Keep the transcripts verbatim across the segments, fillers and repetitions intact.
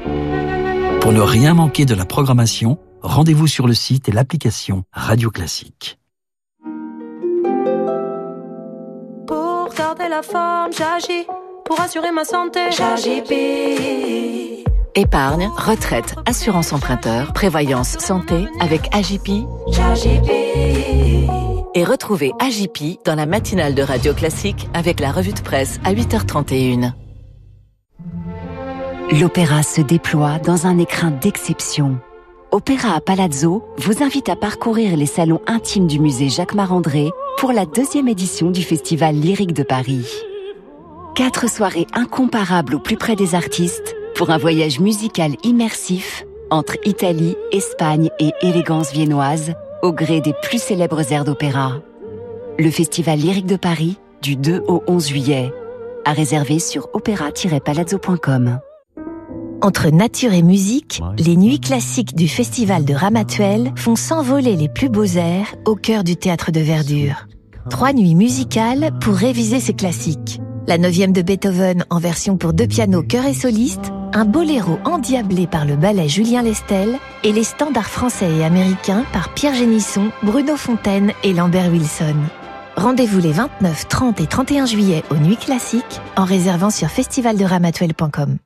Pour ne rien manquer de la programmation, rendez-vous sur le site et l'application Radio Classique. Pour garder la forme, j'agis. Pour assurer ma santé, j'agis. Épargne, retraite, assurance emprunteur, prévoyance santé avec A J P. Et retrouvez A J P dans la matinale de Radio Classique avec la revue de presse à huit heures trente et une. L'opéra se déploie dans un écrin d'exception. Opéra à Palazzo vous invite à parcourir les salons intimes du musée Jacques-Marandré pour la deuxième édition du Festival lyrique de Paris. Quatre soirées incomparables au plus près des artistes pour un voyage musical immersif entre Italie, Espagne et élégance viennoise au gré des plus célèbres airs d'opéra. Le Festival lyrique de Paris du deux au onze juillet. À réserver sur opéra tiret palazzo point com. Entre nature et musique, les nuits classiques du Festival de Ramatuelle font s'envoler les plus beaux airs au cœur du théâtre de verdure. Trois nuits musicales pour réviser ces classiques. La neuvième de Beethoven en version pour deux pianos, chœur et soliste, un boléro endiablé par le ballet Julien Lestel et les standards français et américains par Pierre Génisson, Bruno Fontaine et Lambert Wilson. Rendez-vous les vingt-neuf, trente et trente et un juillet aux Nuits Classiques en réservant sur festival de ramatuelle point com.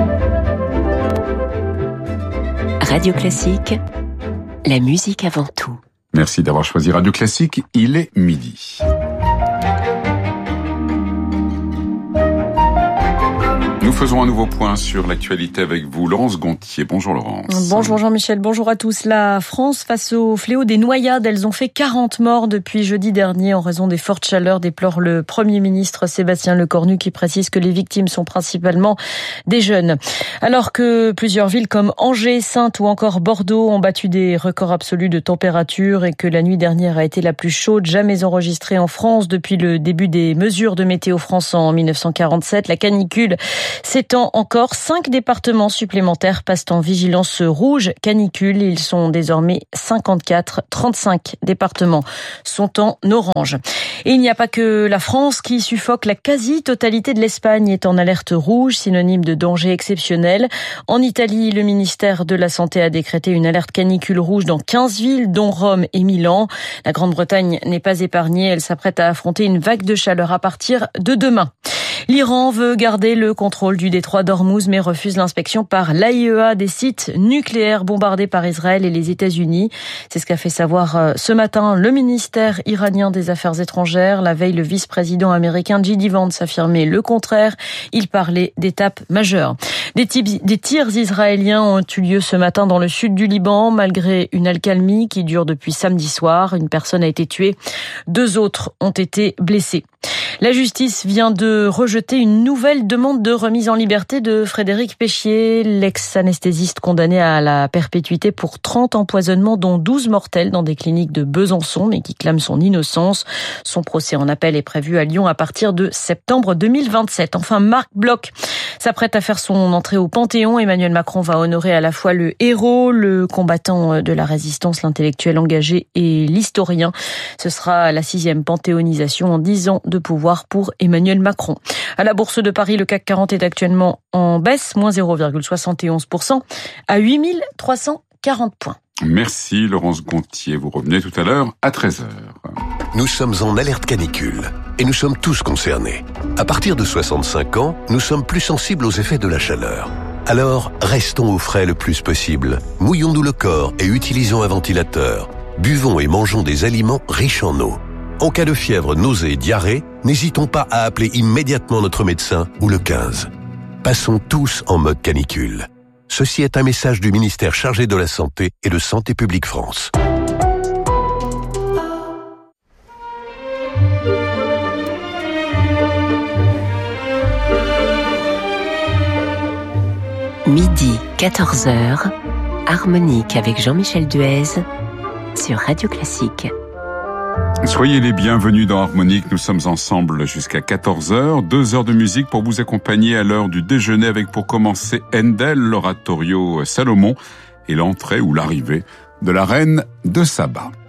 Radio Classique, la musique avant tout. Merci d'avoir choisi Radio Classique, il est midi. Nous faisons un nouveau point sur l'actualité avec vous, Laurence Gontier. Bonjour Laurence. Bonjour Jean-Michel, bonjour à tous. La France face au fléau des noyades, elles ont fait quarante morts depuis jeudi dernier en raison des fortes chaleurs, déplore le Premier ministre Sébastien Lecornu qui précise que les victimes sont principalement des jeunes. Alors que plusieurs villes comme Angers, Saintes ou encore Bordeaux ont battu des records absolus de température et que la nuit dernière a été la plus chaude jamais enregistrée en France depuis le début des mesures de Météo France en dix-neuf cent quarante-sept, la canicule s'étend encore. Cinq départements supplémentaires passent en vigilance rouge canicule. Ils sont désormais cinquante-quatre. trente-cinq départements sont en orange. Et il n'y a pas que la France qui suffoque. La quasi-totalité de l'Espagne est en alerte rouge, synonyme de danger exceptionnel. En Italie, le ministère de la Santé a décrété une alerte canicule rouge dans quinze villes, dont Rome et Milan. La Grande-Bretagne n'est pas épargnée. Elle s'apprête à affronter une vague de chaleur à partir de demain. L'Iran veut garder le contrôle du détroit d'Ormuz mais refuse l'inspection par l'A I E A des sites nucléaires bombardés par Israël et les États-Unis. C'est ce qu'a fait savoir ce matin le ministère iranien des Affaires étrangères. La veille, le vice-président américain J D Vance affirmait le contraire. Il parlait d'étapes majeures. Des, types, des tirs israéliens ont eu lieu ce matin dans le sud du Liban malgré une accalmie qui dure depuis samedi soir. Une personne a été tuée, deux autres ont été blessés. La justice vient de rejeter une nouvelle demande de remise en liberté de Frédéric Péchier, l'ex-anesthésiste condamné à la perpétuité pour trente empoisonnements, dont douze mortels dans des cliniques de Besançon, mais qui clame son innocence. Son procès en appel est prévu à Lyon à partir de septembre deux mille vingt-sept. Enfin, Marc Bloch s'apprête à faire son entrée au Panthéon. Emmanuel Macron va honorer à la fois le héros, le combattant de la résistance, l'intellectuel engagé et l'historien. Ce sera la sixième panthéonisation en dix ans de pouvoir pour Emmanuel Macron. À la Bourse de Paris, le C A C quarante est actuellement en baisse, moins zéro virgule soixante et onze pour cent à huit mille trois cent quarante points. Merci Laurence Gontier. Vous revenez tout à l'heure à treize heures. Nous sommes en alerte canicule et nous sommes tous concernés. À partir de soixante-cinq ans, nous sommes plus sensibles aux effets de la chaleur. Alors, restons au frais le plus possible. Mouillons-nous le corps et utilisons un ventilateur. Buvons et mangeons des aliments riches en eau. En cas de fièvre, nausée et diarrhée, n'hésitons pas à appeler immédiatement notre médecin ou le quinze. Passons tous en mode canicule. Ceci est un message du ministère chargé de la Santé et de Santé publique France. Midi, quatorze heures, Harmonique avec Jean-Michel Duez sur Radio Classique. Soyez les bienvenus dans Harmonique, nous sommes ensemble jusqu'à quatorze heures, deux heures de musique pour vous accompagner à l'heure du déjeuner avec pour commencer Handel, l'oratorio Salomon et l'entrée ou l'arrivée de la reine de Saba.